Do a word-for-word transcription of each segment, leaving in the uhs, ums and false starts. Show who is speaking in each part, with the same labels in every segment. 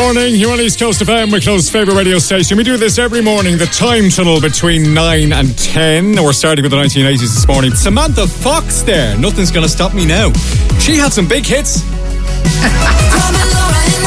Speaker 1: Morning, you're on East Coast F M, Wicklow's favourite radio station. We do this every morning, the time tunnel between nine and ten. We're starting with the nineteen eighties this morning. Samantha Fox there, nothing's going to stop me now. She had some big hits.
Speaker 2: Rob and Laura in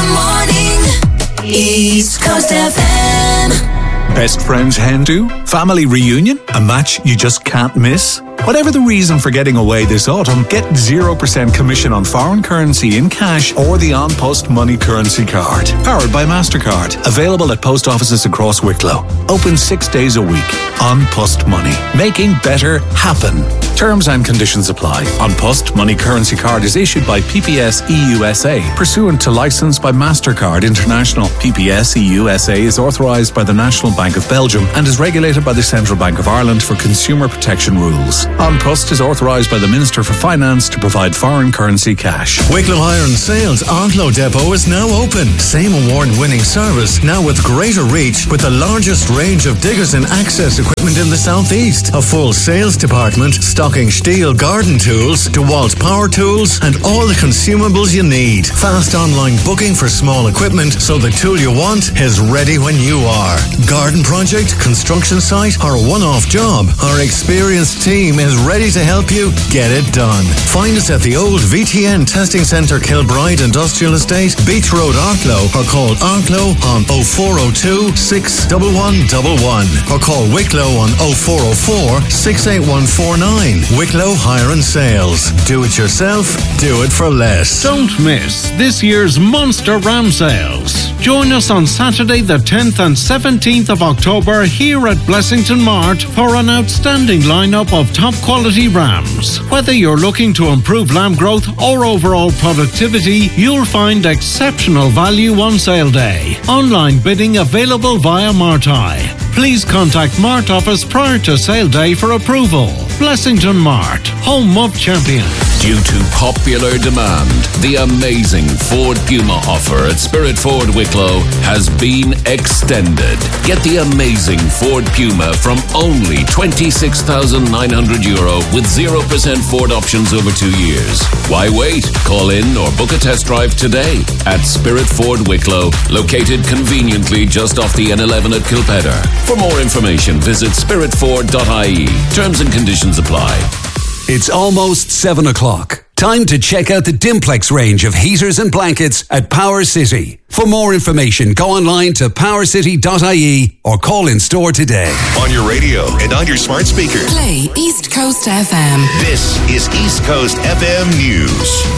Speaker 2: the morning, East Coast F M.
Speaker 3: Best friends hen do? Family reunion? A match you just can't miss? Whatever the reason for getting away this autumn, get zero percent commission on foreign currency in cash or the An Post Money Currency Card. Powered by MasterCard. Available at post offices across Wicklow. Open six days a week. An Post Money. Making better happen. Terms and conditions apply. An Post Money Currency Card is issued by P P S E U S A, pursuant to licence by MasterCard International. P P S E U S A is authorised by the National Bank of Belgium and is regulated by the Central Bank of Ireland for consumer protection rules. An Post is authorised by the Minister for Finance to provide foreign currency cash.
Speaker 4: Wicklow Hire and Sales Arklow Depot is now open. Same award-winning service, now with greater reach, with the largest range of diggers and access equipment in the southeast. A full sales department, stocking Stihl garden tools, DeWalt power tools, and all the consumables you need. Fast online booking for small equipment, so the tool you want is ready when you are. Garden project, construction site, or a one-off job, our experienced team is ready to help you get it done. Find us at the old V T N Testing Centre, Kilbride Industrial Estate, Beach Road, Arklow, or call Arklow on oh four oh two, six one one one one, or call Wicklow on oh four oh four, six eight one four nine. Wicklow Hire and Sales. Do it yourself, do it for less.
Speaker 5: Don't miss this year's Monster Ram Sales. Join us on Saturday the tenth and seventeenth of October here at Blessington Mart for an outstanding lineup of top quality rams. Whether you're looking to improve lamb growth or overall productivity, you'll find exceptional value on sale day. Online bidding available via Marti. Please contact Mart office prior to sale day for approval. Blessington Mart, home of champions.
Speaker 6: Due to popular demand, the amazing Ford Puma offer at Spirit Ford Wicklow has been extended. Get the amazing Ford Puma from only twenty-six thousand nine hundred euro with zero percent Ford options over two years. Why wait? Call in or book a test drive today at Spirit Ford Wicklow, located conveniently just off the N eleven at Kilpedder. For more information, visit spirit ford dot I E. Terms and conditions apply.
Speaker 7: It's almost seven o'clock. Time to check out the Dimplex range of heaters and blankets at Power City. For more information, go online to power city dot I E or call in store today.
Speaker 8: On your radio and on your smart speakers.
Speaker 2: Play East Coast F M.
Speaker 8: This is East Coast F M News.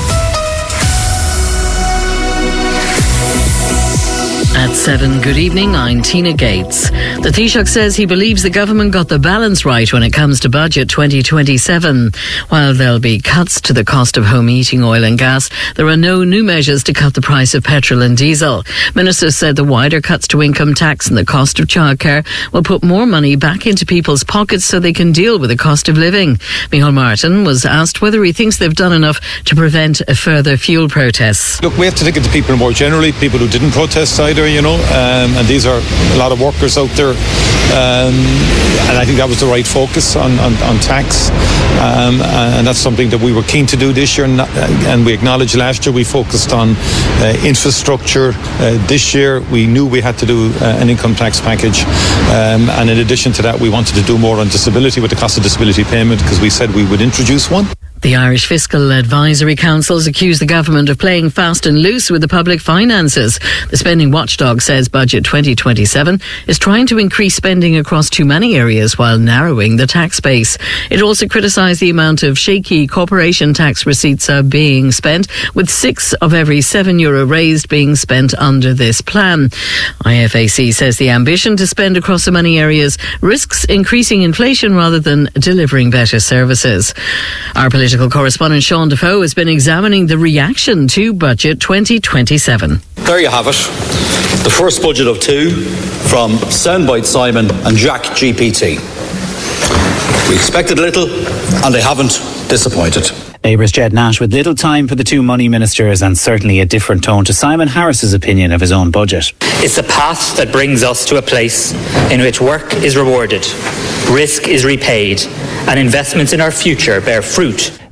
Speaker 9: At seven, good evening, I'm Tina Gates. The Taoiseach says he believes the government got the balance right when it comes to budget twenty twenty-seven. While there'll be cuts to the cost of home heating oil and gas, there are no new measures to cut the price of petrol and diesel. Ministers said the wider cuts to income tax and the cost of childcare will put more money back into people's pockets so they can deal with the cost of living. Micheál Martin was asked whether he thinks they've done enough to prevent further fuel protests.
Speaker 10: Look, we have to think of the people more generally, people who didn't protest either, you know, um, and these are a lot of workers out there, um, and I think that was the right focus on, on, on tax, um, and that's something that we were keen to do this year, and, and we acknowledged last year we focused on uh, infrastructure. Uh, this year we knew we had to do uh, an income tax package, um, and in addition to that we wanted to do more on disability with the cost of disability payment, because we said we would introduce one.
Speaker 9: The Irish Fiscal Advisory Councils accuse the government of playing fast and loose with the public finances. The spending watchdog says Budget twenty twenty-seven is trying to increase spending across too many areas while narrowing the tax base. It also criticised the amount of shaky corporation tax receipts are being spent, with six of every seven euro raised being spent under this plan. I F A C says the ambition to spend across so many areas risks increasing inflation rather than delivering better services. Our political correspondent Sean Defoe has been examining the reaction to Budget twenty twenty-seven.
Speaker 11: There you have it. The first budget of two from Soundbite Simon and Jack G P T. We expected little and they haven't disappointed.
Speaker 12: Labour's Jed Nash with little time for the two money ministers and certainly a different tone to Simon Harris's opinion of his own budget.
Speaker 13: It's a path that brings us to a place in which work is rewarded, risk is repaid, and investments in our future bear fruit.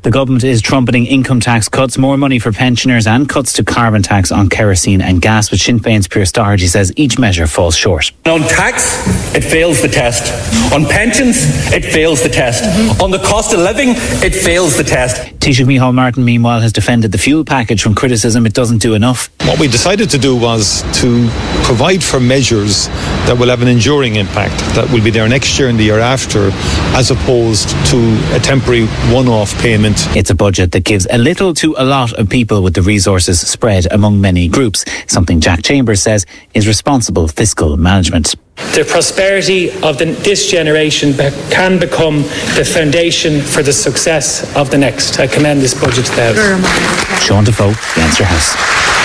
Speaker 12: The government is trumpeting income tax cuts, more money for pensioners and cuts to carbon tax on kerosene and gas. But Sinn Féin's Pierce Doherty says each measure falls short.
Speaker 14: On tax, it fails the test. On pensions, it fails the test. Mm-hmm. On the cost of living, it fails the test.
Speaker 12: Taoiseach Micheál Martin, meanwhile, has defended the fuel package from criticism it doesn't do enough.
Speaker 10: What we decided to do was to provide for measures that will have an enduring impact, that will be there next year and the year after, as opposed to a temporary one-off payment.
Speaker 12: It's a budget that gives a little to a lot of people with the resources spread among many groups, something Jack Chambers says is responsible fiscal management.
Speaker 13: The prosperity of the, this generation be, can become the foundation for the success of the next. I commend this budget to the House.
Speaker 12: Sean Defoe, The Answer House.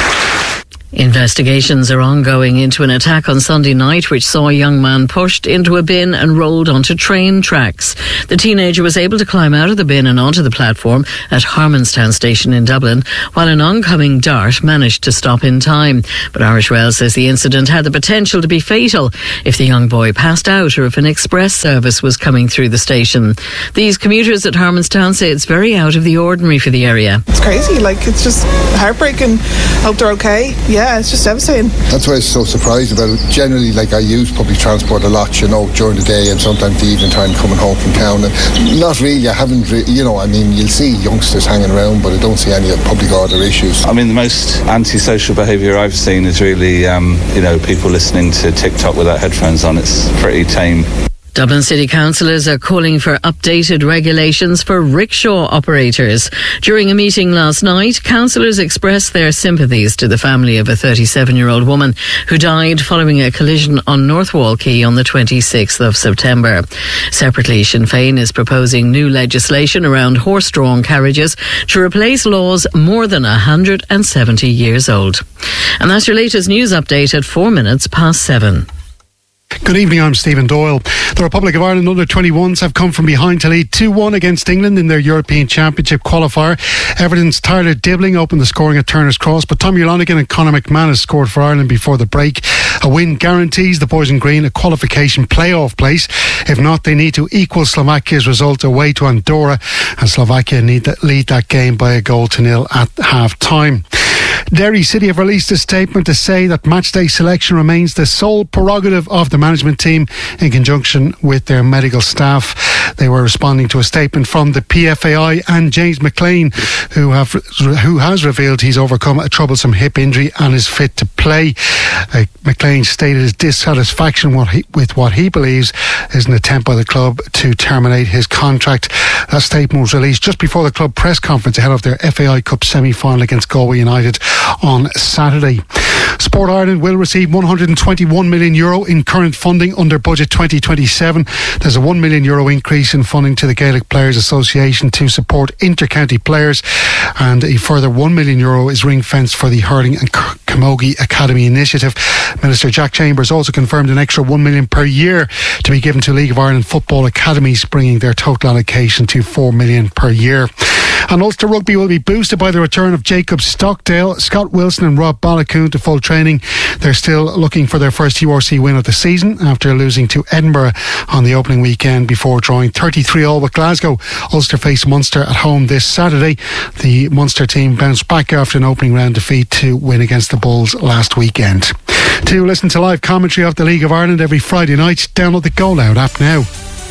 Speaker 9: Investigations are ongoing into an attack on Sunday night which saw a young man pushed into a bin and rolled onto train tracks. The teenager was able to climb out of the bin and onto the platform at Harmonstown station in Dublin, while an oncoming dart managed to stop in time. But Irish Rail says the incident had the potential to be fatal if the young boy passed out or if an express service was coming through the station. These commuters at Harmonstown say it's very out of the ordinary for the area.
Speaker 15: It's crazy, like it's just heartbreaking. Hope they're okay. Yeah. Yeah, it's just devastating.
Speaker 16: That's why I was so surprised about it. Generally, like I use public transport a lot, you know, during the day and sometimes the evening time coming home from town. And not really, I haven't, re- you know, I mean, you'll see youngsters hanging around, but I don't see any public order issues.
Speaker 17: I mean, the most antisocial behaviour I've seen is really, um, you know, people listening to TikTok without headphones on. It's pretty tame.
Speaker 9: Dublin City Councillors are calling for updated regulations for rickshaw operators. During a meeting last night, councillors expressed their sympathies to the family of a thirty-seven-year-old woman who died following a collision on Northwall Quay on the twenty-sixth of September. Separately, Sinn Féin is proposing new legislation around horse-drawn carriages to replace laws more than one hundred seventy years old. And that's your latest news update at four minutes past seven.
Speaker 18: Good evening, I'm Stephen Doyle. The Republic of Ireland under twenty-ones have come from behind to lead two one against England in their European Championship qualifier. Everton's Tyler Dibling opened the scoring at Turner's Cross, but Tommy Lonigan and Conor McManus scored for Ireland before the break. A win guarantees the boys in green a qualification playoff place. If not, they need to equal Slovakia's result away to Andorra, and Slovakia need to lead that game by a goal to nil at half-time. Derry City have released a statement to say that matchday selection remains the sole prerogative of the management team in conjunction with their medical staff. They were responding to a statement from the P F A I and James McLean, who have who has revealed he's overcome a troublesome hip injury and is fit to play. Uh, McLean stated his dissatisfaction what he, with what he believes is an attempt by the club to terminate his contract. That statement was released just before the club press conference ahead of their F A I Cup semi-final against Galway United on Saturday. Sport Ireland will receive one hundred twenty-one million euro in current funding under budget twenty twenty-seven. There's a one million euro increase in funding to the Gaelic Players Association to support inter-county players, and a further one million euro is ring-fenced for the Hurling and Camogie Academy initiative. Minister Jack Chambers also confirmed an extra one million per year to be given to League of Ireland football academies, bringing their total allocation to four million per year. And Ulster Rugby will be boosted by the return of Jacob Stockdale, Scott Wilson and Rob Balakoon to full training. They're still looking for their first U R C win of the season after losing to Edinburgh on the opening weekend before drawing thirty-three all with Glasgow. Ulster face Munster at home this Saturday. The Munster team bounced back after an opening round defeat to win against the Bulls last weekend. To listen to live commentary of the League of Ireland every Friday night, download the Go Loud app now.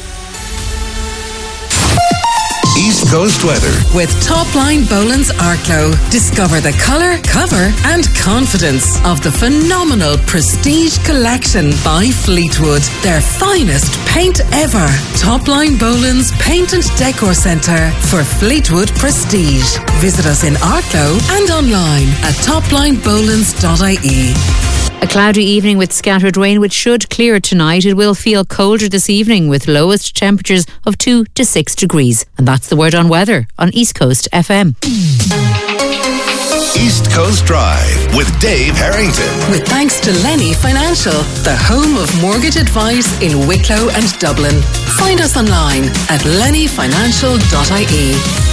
Speaker 8: East Coast weather
Speaker 19: with Topline Boland's Arklow. Discover the colour, cover and confidence of the phenomenal Prestige Collection by Fleetwood. Their finest paint ever. Topline Boland's Paint and Decor Centre for Fleetwood Prestige. Visit us in Arklow and online at topline bolands dot I E.
Speaker 20: A cloudy evening with scattered rain, which should clear tonight. It will feel colder this evening with lowest temperatures of two to six degrees. And that's the word on weather on East Coast F M.
Speaker 8: East Coast Drive with Dave Harrington.
Speaker 19: With thanks to Lenny Financial, the home of mortgage advice in Wicklow and Dublin. Find us online at lenny financial dot I E.